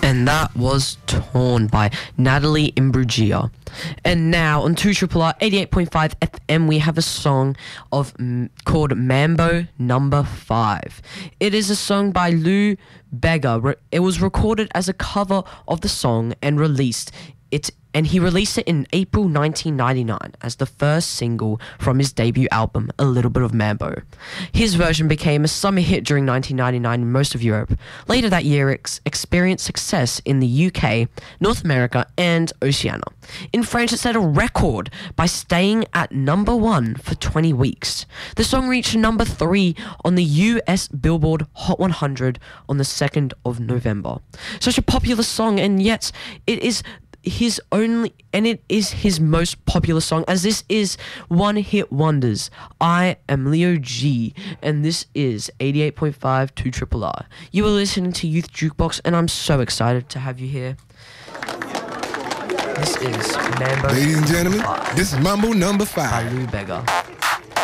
And that was Torn by Natalie Imbruglia. And now on 2RRR 88.5 FM, we have a song called Mambo Number 5. It is a song by Lou Bega. It was recorded as a cover of the song and he released it in April 1999 as the first single from his debut album, A Little Bit of Mambo. His version became a summer hit during 1999 in most of Europe. Later that year, it experienced success in the UK, North America, and Oceania. In France, it set a record by staying at number 1 for 20 weeks. The song reached number 3 on the US Billboard Hot 100 on the 2nd of November. Such a popular song, and yet it is his most popular song, as this is one hit wonders. I am Leo G, and this is 88.5 2RRR. You are listening to Youth Jukebox, and I'm so excited to have you here. This is Mambo. Ladies and gentlemen, this is Mambo number 5 by Lou Bega.